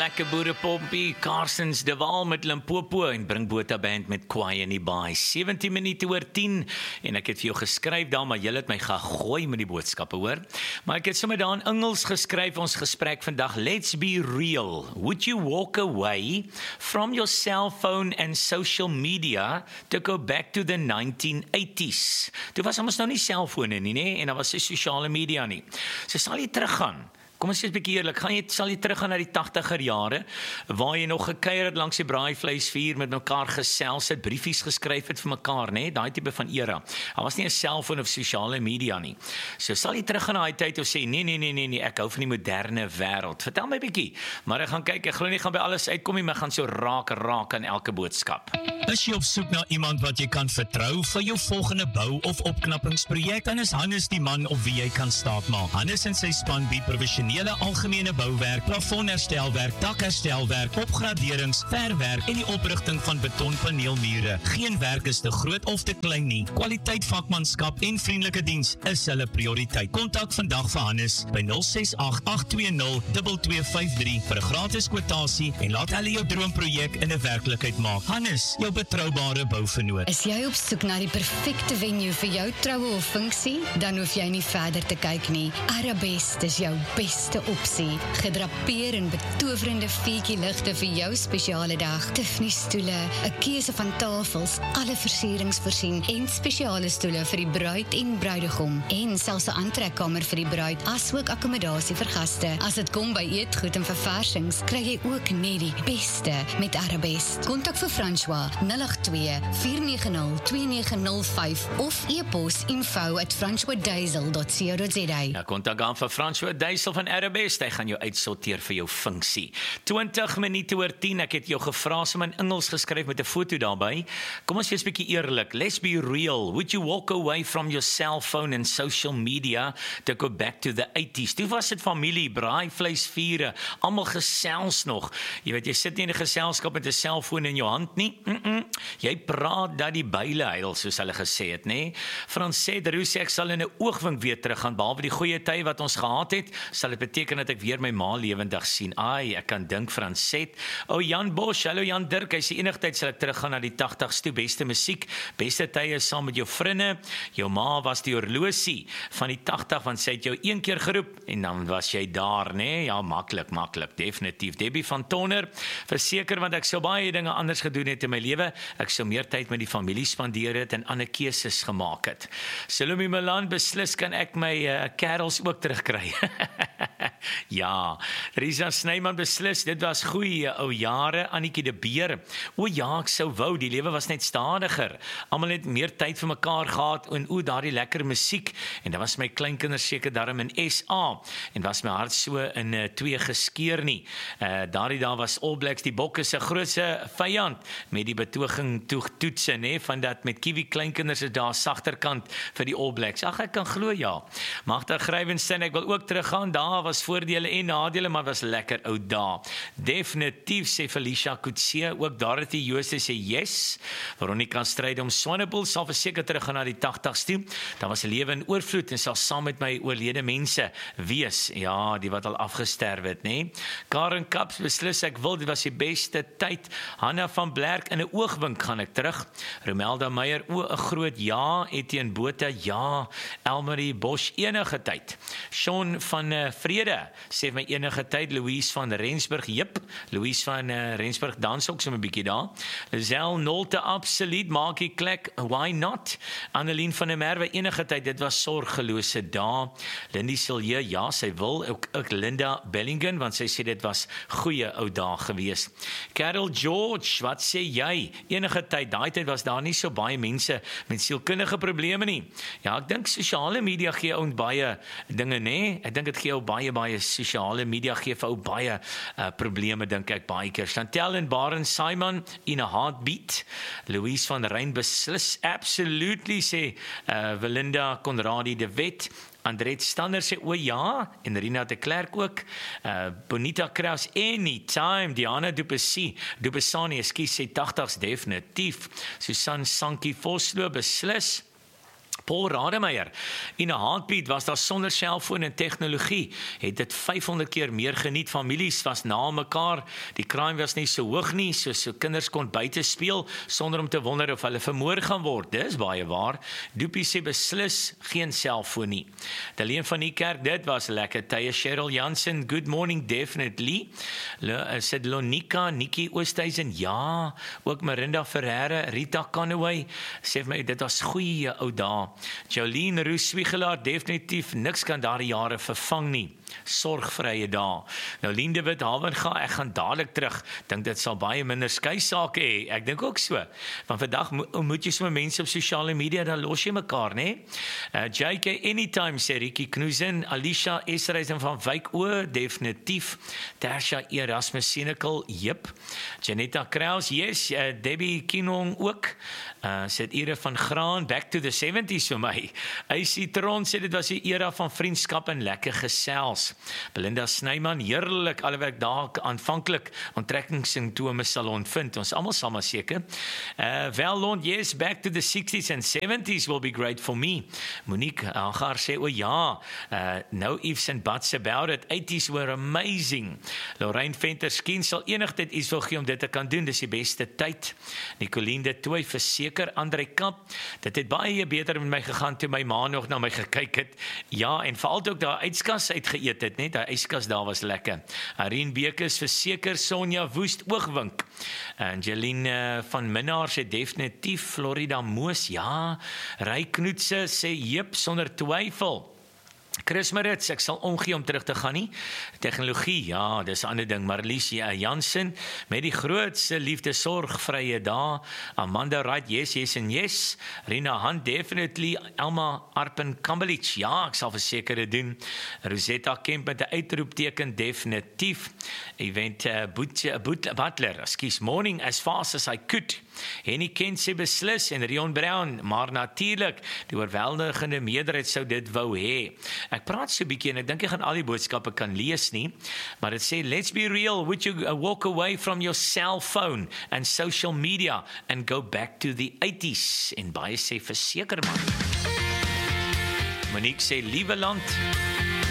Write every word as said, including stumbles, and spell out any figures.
Lekker boerepompie, Carsons de Waal met Limpopo en bring Botha Band met Kwaai in die Baai. sewentien minute oor tien en ek het vir jou geskryf daar, maar jy het my gegooi met die boodskappe, hoor. Maar ek het sommer daar in Engels geskryf ons gesprek vandag. Let's be real. Would you walk away from your cell phone and social media to go back to the nineteen eighties? Toe was ons nou nie selfone nie, nee, en daar was nie sosiale media nie. So sal jy teruggaan. Kom ons sê 'n bietjie eerlik, gaan jy sal jy teruggaan na die tagtiger jare waar jy nog gekuier het langs die braaivleisvuur met mekaar gesels het, briefies geskryf het vir mekaar, nê? Daai tipe van era. Daar was nie 'n selfoon of sosiale media nie. So sal jy teruggaan na daai tyd of sê nee nee nee nee nee, ek hou van die moderne wêreld. Vertel my 'n bietjie. Maar ek gaan kyk, ek glo nie gaan by alles uitkom nie, maar gaan so raak raak aan elke boodskap. Is jy op soek na iemand wat jy kan vertrou vir jou volgende bou of opknappingsprojek, dan is Hannes die man op wie jy kan staatmaak. Hannes en sy span bied professionele algemene bouwerk, plafonherstelwerk, dakherstelwerk, opgraderings, verwerk en die oprigting van betonpaneelmure. Geen werk is te groot of te klein nie. Kwaliteit vakmanskap en vriendelike diens is hulle prioriteit. Kontak vandag vir Hannes by nul ses agt agt twee nul twee twee vyf drie vir 'n gratis kwotasie en laat hulle jou droomprojek in 'n werklikheid maak. Hannes, jou betroubare bouvernoot. Is jy op soek na die perfekte venue vir jou troue of funksie? Dan hoef jy nie verder te kyk nie. Arabest is jou beste opsie. Gedrapeer in betowerende feetjie ligte vir jou spesiale dag. Tiffany stoele, 'n keuse van tafels, alle versierings voorsien en spesiale stoele vir die bruid en bruidegom en selfs 'n aantrekkamer vir die bruid asook akkommodasie vir gaste. As dit kom by eetgoed en verversings, kry jy ook net die beste met Arabest. Kontak vir François nul agt twee vier nege nul twee nege nul vyf of e-pos info at francois duisel dot co dot za. Ja, kontak aan vir François Duisel van Arabest, hy gaan jou uitsorteer vir jou funksie. twintig minute oor tien, ek het jou gevra om in Engels geskryf met 'n foto daarbey. Kom ons wees 'n bietjie eerlik. Let's be real. Would you walk away from your cell phone and social media to go back to the eighties? Toe was dit familie, braaivleisvure, almal gesels nog. Jy weet, jy sit nie in 'n geselskap met 'n selfoon in jou hand nie. Mm -mm. Jy praat dat die byle huil, soos hulle gesê het, nê? Frans sê, Roos, ek sal in 'n oogwink weer teruggaan, behalwe die goeie tye wat ons gehad het, sal dit beteken dat ek weer my ma lewendig sien. Ai, ek kan dink Franset. O Jan Bosch, hallo Jan Dirk, hy sê enigtyd sal ek teruggaan na die tagtigs toe, beste musiek, beste tye saam met jou vriende. Jou ma was die horlosie van die tagtig, want sy het jou een keer geroep en dan was jy daar, nê? Ja, maklik, maklik, definitief. Debbie van Tonner, verseker, want ek sou baie dinge anders gedoen het in my lewe. Ek sou meer tyd met die familie spandeer het en ander keuses gemaak het. Salome Milan, beslis kan ek my uh, kerels ook terugkry. Ja, Risa Snyman, beslis, dit was goeie ou jare. Annetjie de Beer, o ja, ek sou wou, die lewe was net stadiger. Almal het meer tyd vir mekaar gehad en o, daardie lekker musiek. En dan was my kleinkinders seker daarom in S A en was my hart so in uh, twee geskeur nie. Uh, daardie daar was All Blacks die Bokke se grootste vyand met die betoging toe toetse, nê, van dat met Kiwi kleinkinders is daar sagterkant vir die All Blacks. Ag, ek kan glo, ja. Magda Grywenstein, ek wil ook teruggaan. Daar was voordele en nadele, maar was lekker ou dae. Definitief, sê Felicia Kutse, ook Dorothy Jooste sê yes. Veronica stryd om Swanepoel sal verseker teruggaan na die tagtigs toe. Daar was 'n lewe in oorvloed en sal saam met my oorlede mense wees. Ja, die wat al afgesterf het, nê. Karen Kaps, beslis ek wil, dit was die beste tyd. Hanna van Blerk, in 'n oogwink gaan ek terug. Romelda Meyer, o, 'n groot ja. Etienne Botha, ja. Elmarie Bosch, enige tyd. Sean van uh, Vrede sê my enige tyd. Louise van Rensburg, jip. Louise van uh, Rensburg dans ook so 'n bietjie daar. Lisel Nolte, absoluut. Maakie Klek, why not? Annelien van der Merwe, enige tyd. Dit was sorgelose dae. Lindy Silje, ja, sy wil. Ook, ook Linda Bellingen, want sy sê dit was goeie ou dae gewees. Carol George, wat sê jy? Enige tyd, daai tyd was daar nie so baie mense met sielkundige probleme nie. Ja, ek dink sosiale media gee ou baie dinge, nê? Ek dink dit gee ou baie baie sosiale media gee vir ou baie uh, probleme, dink ek baie keer. Chantel en Baren Simon in a heartbeat. Louise van Rein, beslis absolutely, sê uh, Belinda Conradi de Wet. Andret Stander sê o ja, en Rina de Klerk ook. Uh, Bonita Kraus, anytime. Diana Duplessis, Duplessani, ekskuus, sê tagtigs definitief. Susan Sankie Vosloo, beslis. Paul Rademeier, in 'n heartbeat was daar sonder selfoon en tegnologie, het dit vyfhonderd keer meer geniet, families was na mekaar, die crime was nie so hoog nie, so, so kinders kon buite speel, sonder om te wonder of hulle vermoor gaan word, dis baie waar, Doopie sê beslis geen selfoon nie. Deleen van die kerk, dit was lekker tye, Cheryl Jansen, good morning, definitely, sit Lonika, Nikki Oosthuizen, ja, ook Marinda Ferreira, Rita Canaway, sê vir my, dit was goeie ou dae. Jolene Roos Swiegelaar, definitief niks kan daardie jare vervang nie. Sorgvrye dae. Nou Lien Wit Havenga, ek gaan dadelik terug. Dink dit sal baie minder skei sake hê. Ek dink ook so. Want vandag mo moet jy sommer mense op sosiale media, dan los jy mekaar, né? Uh, J K anytime sê Ricky Knoesen, Alicia Esreisen van Wyk o, definitief. Tasha Erasmus Senekal, jep. Janetta Kraus, yes. Uh, Debbie Kinong ook. Uh, sê Ere van Graan, back to the seventies vir my. A C Tron sê dit was die era van vriendskap en lekker gesels. Belinda Snyman, heerlik, alhoewel ek daar aanvanklik onttrekkingssimptome sal ontvind. Ons almal sal maar seker. Uh, well, Lord, yes, back to the sixties and seventies will be great for me. Monique Agar sê, o ja, uh, no ifs and buts about it. eighties were amazing. Lorraine Venter, skien sal enigtyd iets wil gee om dit te kan doen. Dis die beste tyd. Nicoline de Tooi, verseker, André Kamp, dit het baie beter met my gegaan toe my ma nog na my gekyk het. Ja, en veral ook daar uitskas uitgeëet het, net, die yskas daar was lekker. Irene Bekes, verseker, Sonja Woest, oogwink. Angeline van Minnaar sê definitief, Florida Moos, ja. Ry Knoetse sê jep, sonder twyfel. Chris Maritz, ek sal omgee om terug te gaan nie. Tegnologie, ja, dis 'n ander ding. Marlies Jansen, met die grootste liefde, sorgvrye dae. Amanda Wright, yes, yes en yes. Rina Hunt, definitely. Elma Arpen Kambelich, ja, ek sal verseker dit doen. Rosetta Kemp met 'n uitroepteken, definitief. Event uh, Butler, excuse, morning as fast as I could. Henny Kent sê beslis en Rion Brown, maar natuurlik, die oorweldigende meerderheid sou dit wou hê. Ek praat so 'n bietjie en ek dink ek gaan al die boodskappe kan lees nie, maar dit sê, let's be real, would you walk away from your cell phone and social media and go back to the eighties? En baie sê verseker man. Monique sê, liewe land,